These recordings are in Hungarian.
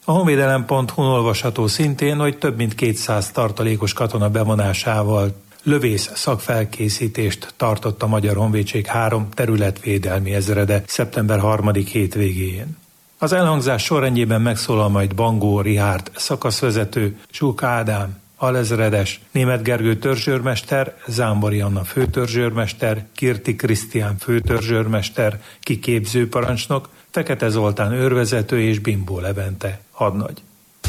A honvédelem.hu olvasható szintén, hogy több mint 200 tartalékos katona bevonásával lövész szakfelkészítést tartott a Magyar Honvédség 3 területvédelmi ezrede szeptember 3. hétvégéjén. Az elhangzás sorrendjében megszólal majd Bangó Richárd szakaszvezető, Zsuk Ádám alezredes, Németh Gergő törzsőrmester, Zámbori Anna főtörzsőrmester, Kirti Krisztián főtörzsőrmester, kiképző parancsnok, Fekete Zoltán őrvezető és Bimbó Levente hadnagy.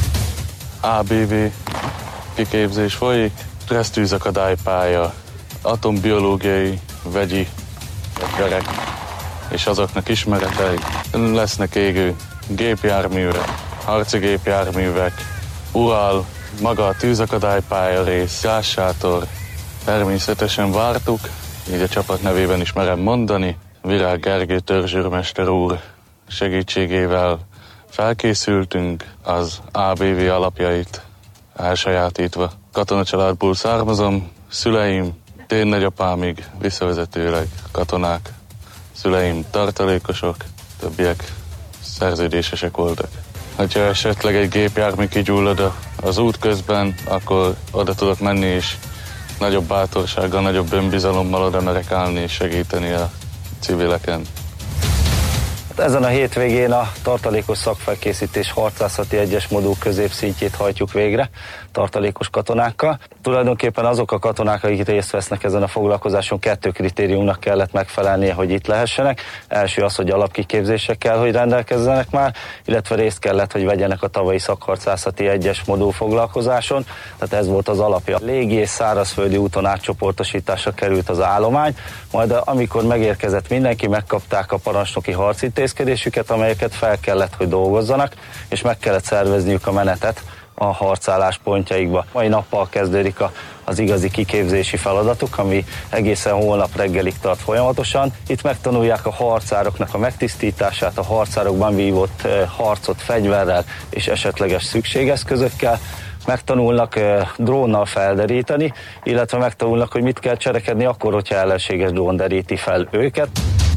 ABV kiképzés folyik, stressztűzakadálypálya, atombiológiai, vegyi fegyverek és azoknak ismeretei. Lesznek égő gépjárművek, harci gépjárművek, Ural, maga a tűzakadálypálya rész, gázsátor. Természetesen vártuk, így a csapat nevében is merem mondani, Virág Gergő törzsőrmester úr segítségével felkészültünk az ABV alapjait elsajátítva. Katonacsaládból származom, szüleim, dédnagyapámig visszavezetőleg katonák, szüleim tartalékosok, többiek szerződésesek voltak. Ha esetleg egy gépjármű kigyullad az út közben, akkor oda tudok menni, és nagyobb bátorsággal, nagyobb önbizalommal oda merek állni és segíteni a civileken. Ezen a hétvégén a tartalékos szakfelkészítés harcászati egyes modul középszintjét hajtjuk végre tartalékos katonákkal. Tulajdonképpen azok a katonák, akik részt vesznek ezen a foglalkozáson, 2 kritériumnak kellett megfelelnie, hogy itt lehessenek. Első az, hogy alapkiképzések kell, hogy rendelkezzenek már, illetve részt kellett, hogy vegyenek a tavalyi szakharcászati egyes modul foglalkozáson. Tehát ez volt az alapja. Légi és szárazföldi úton átcsoportosításra került az állomány, majd amikor megérkezett mindenki, megkapták a parancsnoki harcintézkedésüket, amelyeket fel kellett, hogy dolgozzanak, és meg kellett szervezniük a menetet a harcállás pontjaikba. Mai nappal kezdődik az igazi kiképzési feladatuk, ami egészen holnap reggelig tart folyamatosan. Itt megtanulják a harcároknak a megtisztítását, a harcárokban vívott harcot fegyverrel és esetleges szükségeszközökkel, megtanulnak drónnal felderíteni, illetve megtanulnak, hogy mit kell cselekedni akkor, hogyha ellenséges drón deríti fel őket.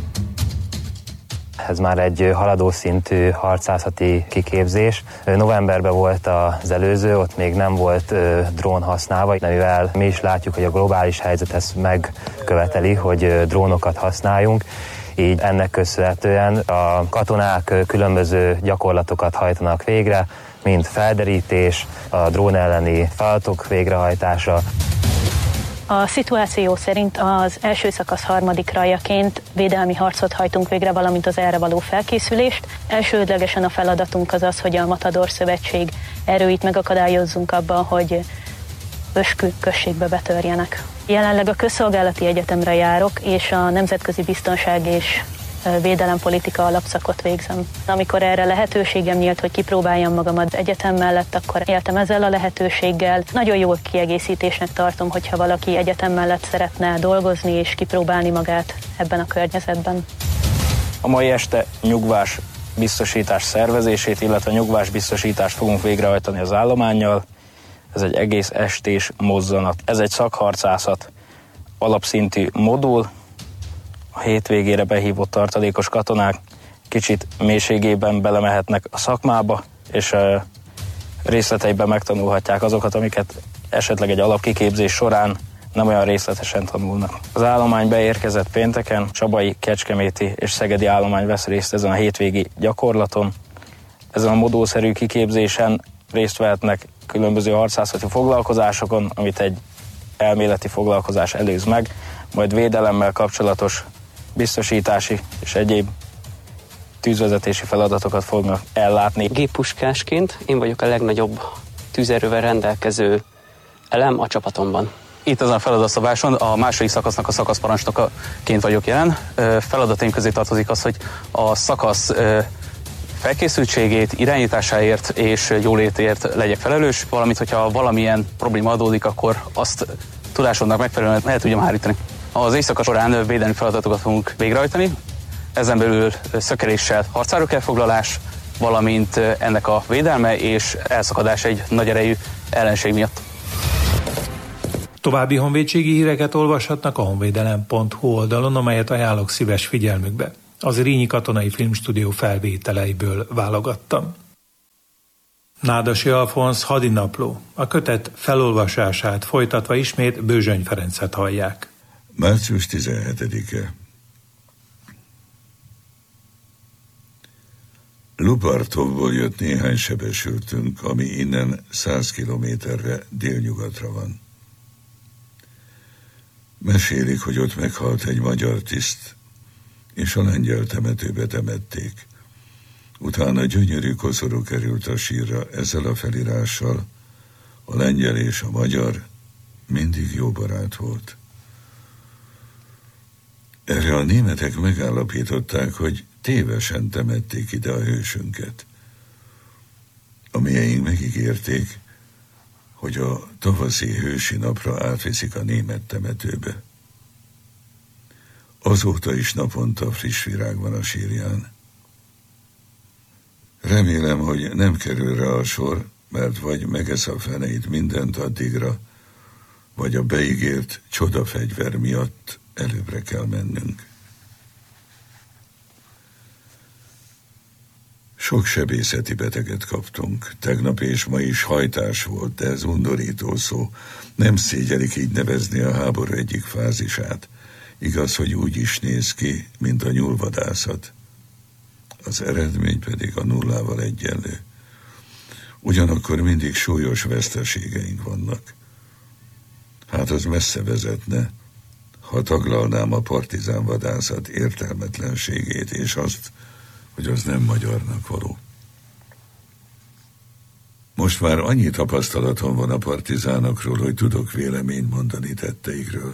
Ez már egy haladó szintű harcászati kiképzés. Novemberben volt az előző, ott még nem volt drón használva, mivel mi is látjuk, hogy a globális helyzet ezt megköveteli, hogy drónokat használjunk. Így ennek köszönhetően a katonák különböző gyakorlatokat hajtanak végre, mint felderítés, a drón elleni feladatok végrehajtása. A szituáció szerint az első szakasz harmadik rajjaként védelmi harcot hajtunk végre, valamint az erre való felkészülést. Elsődlegesen a feladatunk az, hogy a Matador Szövetség erőit megakadályozzunk abban, hogy Öskü községbe betörjenek. Jelenleg a Közszolgálati Egyetemre járok, és a Nemzetközi Biztonság és Védelempolitika alapszakot végzem. Amikor erre lehetőségem nyílt, hogy kipróbáljam magam az egyetem mellett, akkor éltem ezzel a lehetőséggel. Nagyon jó kiegészítésnek tartom, hogyha valaki egyetem mellett szeretne dolgozni és kipróbálni magát ebben a környezetben. A mai este nyugvás biztosítás szervezését, illetve nyugvás biztosítást fogunk végrehajtani az állománnyal. Ez egy egész estés mozzanat. Ez egy szakharcászat alapszintű modul. A hétvégére behívott tartalékos katonák kicsit mélységében belemehetnek a szakmába, és részleteiben megtanulhatják azokat, amiket esetleg egy alapkiképzés során nem olyan részletesen tanulnak. Az állomány beérkezett pénteken, Csabai, Kecskeméti és Szegedi állomány vesz részt ezen a hétvégi gyakorlaton. Ezen a modulszerű kiképzésen részt vehetnek különböző harcászati foglalkozásokon, amit egy elméleti foglalkozás előz meg, majd védelemmel kapcsolatos biztosítási és egyéb tűzvezetési feladatokat fognak ellátni. Géppuskásként én vagyok a legnagyobb tűzerővel rendelkező elem a csapatomban. Itt ezen a feladatszabáson a második szakasznak a szakaszparancsnokaként vagyok jelen. Feladataim közé tartozik az, hogy a szakasz felkészültségét, irányításáért és jólétért legyek felelős, valamint hogyha valamilyen probléma adódik, akkor azt tudásodnak megfelelően el tudjam hárítani. Az éjszaka során védelmi feladatokat fogunk végrehajtani, ezen belül szökeléssel harcárok elfoglalás, valamint ennek a védelme és elszakadás egy nagy erejű ellenség miatt. További honvédségi híreket olvashatnak a honvédelem.hu oldalon, amelyet ajánlok szíves figyelmükbe. Az Rínyi Katonai Filmstúdió felvételeiből válogattam. Nádasi Alfonsz hadinapló. A kötet felolvasását folytatva ismét Bőzsöny Ferencet hallják. Március 17-e. Lubartovból jött néhány sebesültünk, ami innen 100 kilométerre délnyugatra van. Mesélik, hogy ott meghalt egy magyar tiszt, és a lengyel temetőbe temették. Utána gyönyörű koszorú került a sírra ezzel a felirással: a lengyel és a magyar mindig jó barát volt. Erre a németek megállapították, hogy tévesen temették ide a hősünket. A mieink megígérték, hogy a tavaszi hősi napra átviszik a német temetőbe. Azóta is naponta friss virág van a sírján. Remélem, hogy nem kerül rá a sor, mert vagy megesz a feneit mindent addigra, vagy a beígért csodafegyver miatt előbbre kell mennünk. Sok sebészeti beteget kaptunk. Tegnap és ma is hajtás volt, de ez undorító szó. Nem szégyelik így nevezni a háború egyik fázisát. Igaz, hogy úgy is néz ki, mint a nyúlvadászat. Az eredmény pedig a nullával egyenlő. Ugyanakkor mindig súlyos veszteségeink vannak. Hát az messze vezetne, ha taglalnám a partizán vadászat értelmetlenségét, és azt, hogy az nem magyarnak való. Most már annyi tapasztalatom van a partizánokról, hogy tudok véleményt mondani tetteikről.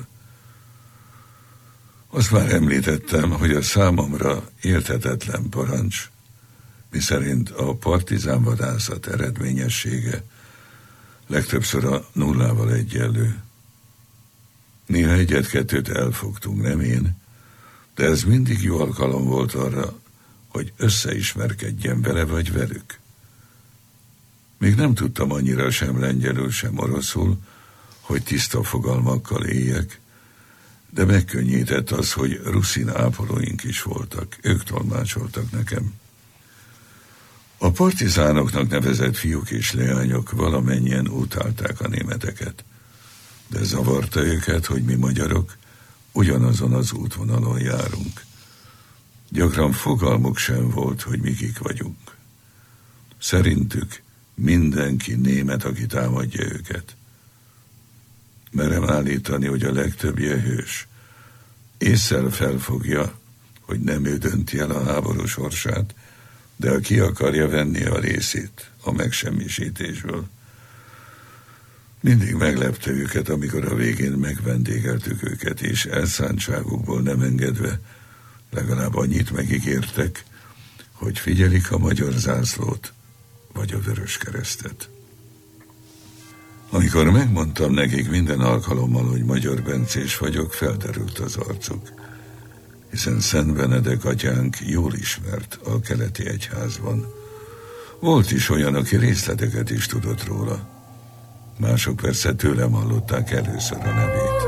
Azt már említettem, hogy a számomra érthetetlen parancs, miszerint a partizán vadászat eredményessége legtöbbször a nullával egyenlő. Néha egyet-kettőt elfogtunk, nem én, de ez mindig jó alkalom volt arra, hogy összeismerkedjen vele vagy velük. Még nem tudtam annyira sem lengyelül, sem oroszul, hogy tiszta fogalmakkal éljek, de megkönnyített az, hogy ruszin ápolóink is voltak, ők tolmácsoltak nekem. A partizánoknak nevezett fiúk és leányok valamennyien utálták a németeket, de zavarta őket, hogy mi magyarok ugyanazon az útvonalon járunk. Gyakran fogalmuk sem volt, hogy mi kik vagyunk. Szerintük mindenki német, aki támadja őket. Merem állítani, hogy a legtöbbje hős. Ésszel felfogja, hogy nem ő dönti el a háború sorsát, de ki akarja venni a részét a megsemmisítésből. Mindig meglepte őket, amikor a végén megvendégeltük őket, és elszántságukból nem engedve legalább annyit megígértek, hogy figyelik a magyar zászlót, vagy a Vöröskeresztet. Amikor megmondtam nekik minden alkalommal, hogy Magyar Bencés vagyok, felderült az arcuk, hiszen Szent Benedek atyánk jól ismert a keleti egyházban. Volt is olyan, aki részleteket is tudott róla. Mások persze tőlem hallották először a nevét.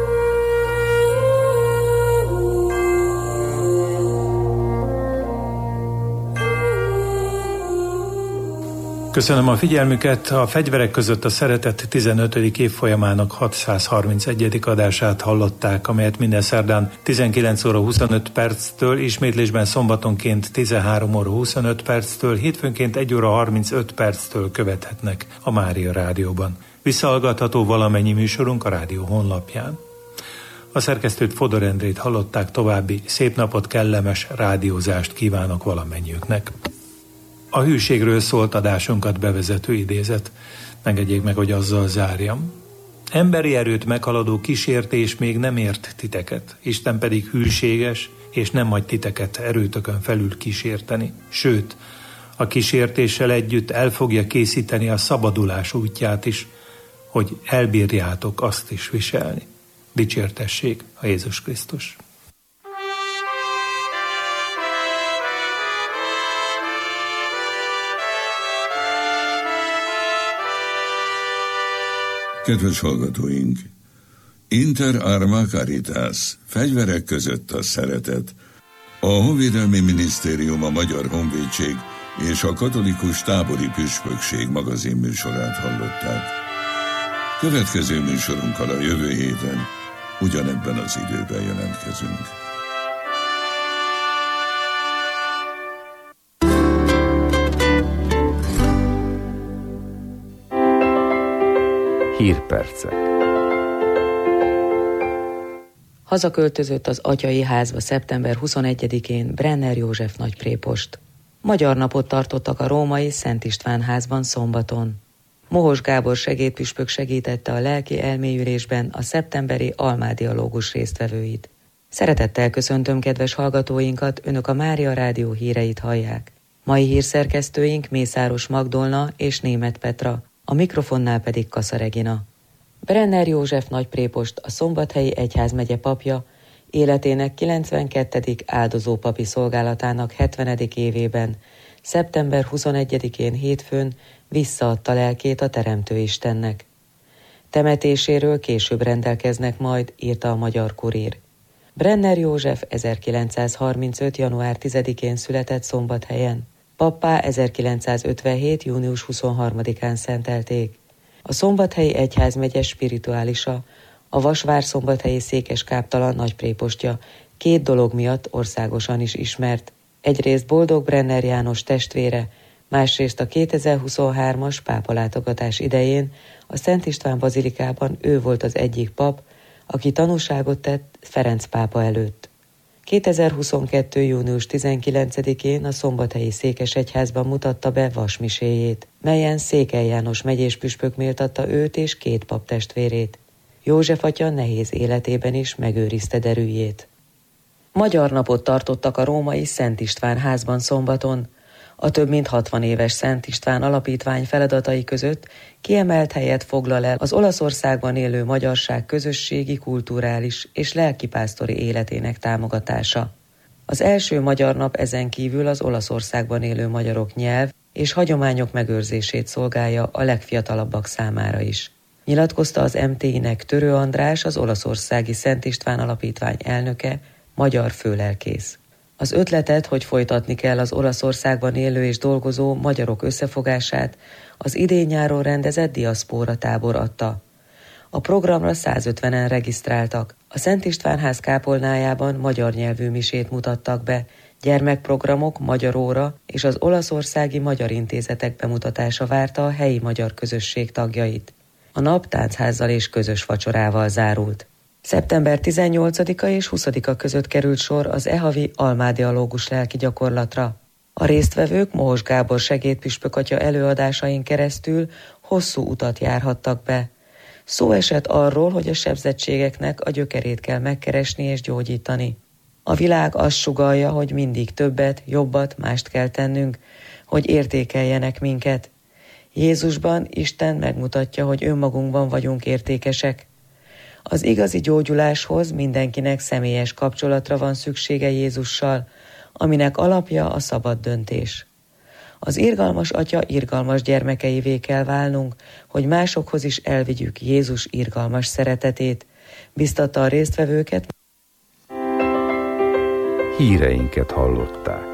Köszönöm a figyelmüket, a Fegyverek között a szeretet 15. évfolyamának 631. adását hallották, amelyet minden szerdán 19 óra 25 perctől, ismétlésben szombatonként 13 óra 25 perctől, hétfőnként 1 óra 35 perctől követhetnek a Mária Rádióban. Visszahallgatható valamennyi műsorunk a rádió honlapján. A szerkesztőt, Fodor Endrét hallották, további szép napot, kellemes rádiózást kívánok valamennyiüknek. A hűségről szólt adásunkat bevezető idézet. Engedjék meg, hogy azzal zárjam. Emberi erőt meghaladó kísértés még nem ért titeket, Isten pedig hűséges, és nem hagy titeket erőtökön felül kísérteni. Sőt, a kísértéssel együtt el fogja készíteni a szabadulás útját is, hogy elbírjátok azt is viselni. Dicsértessék a Jézus Krisztus! Kedves hallgatóink! Inter arma caritas, fegyverek között a szeretet. A Honvédelmi Minisztérium, a Magyar Honvédség és a katolikus tábori püspökség magazin műsorát hallották. Következő műsorunkkal a jövő héten ugyanebben az időben jelentkezünk. Hírpercek. Hazaköltözött az atyai házba szeptember 21-én Brenner József nagyprépost. Magyar napot tartottak a római Szent István házban szombaton. Mohos Gábor segédpüspök segítette a lelki elmélyülésben a szeptemberi almádialógus résztvevőit. Szeretettel köszöntöm kedves hallgatóinkat, önök a Mária Rádió híreit hallják. Mai hírszerkesztőink Mészáros Magdolna és Németh Petra, a mikrofonnál pedig Kassa Regina. Brenner József nagyprépost, a Szombathelyi Egyházmegye papja, életének 92. áldozópapi szolgálatának 70. évében, szeptember 21-én hétfőn visszaadta lelkét a Teremtő Istennek. Temetéséről később rendelkeznek majd, írta a Magyar Kurír. Brenner József 1935. január 10-én született Szombathelyen. Pappá 1957. június 23-án szentelték. A Szombathelyi Egyházmegye spirituálisa, a Vasvár-szombathelyi székeskáptalan nagyprépostja 2 dolog miatt országosan is ismert. Egyrészt Boldog Brenner János testvére, másrészt a 2023-as pápalátogatás idején a Szent István bazilikában ő volt az egyik pap, aki tanúságot tett Ferenc pápa előtt. 2022. június 19-én a Szombathelyi Székesegyházban mutatta be vasmiséjét, melyen Székely János megyés püspök méltatta őt és 2 pap testvérét. József atya nehéz életében is megőrizte derűjét. Magyar napot tartottak a római Szent István házban szombaton. A több mint 60 éves Szent István alapítvány feladatai között kiemelt helyet foglal el az Olaszországban élő magyarság közösségi, kulturális és lelkipásztori életének támogatása. Az első magyar nap ezen kívül az Olaszországban élő magyarok nyelv és hagyományok megőrzését szolgálja a legfiatalabbak számára is. Nyilatkozta az MTI-nek Törő András, az olaszországi Szent István alapítvány elnöke, magyar főlelkész. Az ötletet, hogy folytatni kell az Olaszországban élő és dolgozó magyarok összefogását, az idén-nyáron rendezett diaszpóra tábor adta. A programra 150-en regisztráltak. A Szent István ház kápolnájában magyar nyelvű misét mutattak be, gyermekprogramok, magyar óra és az olaszországi magyar intézetek bemutatása várta a helyi magyar közösség tagjait. A nap táncházzal és közös vacsorával zárult. Szeptember 18-a és 20-a között került sor az e-havi almádialógus lelki gyakorlatra. A résztvevők Mohos Gábor segédpüspök atya előadásain keresztül hosszú utat járhattak be. Szó esett arról, hogy a sebzettségeknek a gyökerét kell megkeresni és gyógyítani. A világ azt sugallja, hogy mindig többet, jobbat, mást kell tennünk, hogy értékeljenek minket. Jézusban Isten megmutatja, hogy önmagunkban vagyunk értékesek. Az igazi gyógyuláshoz mindenkinek személyes kapcsolatra van szüksége Jézussal, aminek alapja a szabad döntés. Az irgalmas atya irgalmas gyermekeivé kell válnunk, hogy másokhoz is elvigyük Jézus irgalmas szeretetét, biztatta a résztvevőket. Híreinket hallották.